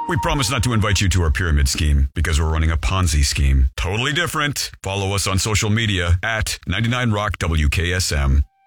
We promise not to invite you to our pyramid scheme because we're running a Ponzi scheme. Totally different. Follow us on social media at 99 Rock WKSM.